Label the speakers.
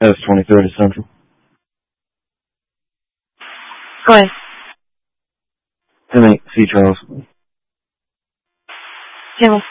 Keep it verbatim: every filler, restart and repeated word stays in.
Speaker 1: S twenty-third is Central.
Speaker 2: Go ahead.
Speaker 1: ten eight, C Charles.
Speaker 2: Jimmy.